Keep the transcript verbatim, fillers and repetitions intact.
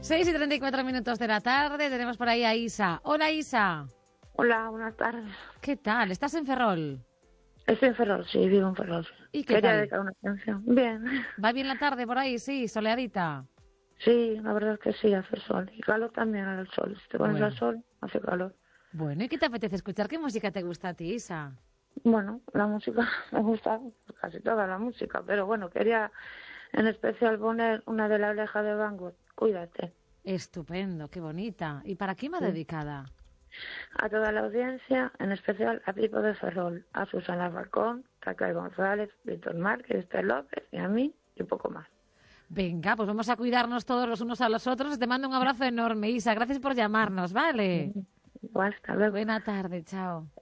seis y treinta y cuatro minutos de la tarde, tenemos por ahí a Isa. Hola, Isa. Hola, buenas tardes. ¿Qué tal? ¿Estás en Ferrol? Estoy en Ferrol, sí, vivo en Ferrol. ¿Y qué Quería tal? dedicar una canción. Bien. ¿Va bien la tarde por ahí? Sí, soleadita. Sí, la verdad es que sí, hace sol. Y calor también al sol. Si te pones Bueno. al sol, hace calor. Bueno, ¿y qué te apetece escuchar? ¿Qué música te gusta a ti, Isa? Bueno, la música, me gusta casi toda la música, pero bueno, quería en especial poner una de La Oreja de Van Gogh, Cuídate. Estupendo, qué bonita. ¿Y para quién va Sí. dedicada? A toda la audiencia, en especial a Pipo de Ferrol, a Susana Falcón, Raquel González, Víctor Márquez, Esther López y a mí y poco más. Venga, pues vamos a cuidarnos todos los unos a los otros. Te mando un abrazo enorme, Isa. Gracias por llamarnos, ¿vale? Igual, hasta luego. Buena tarde, chao.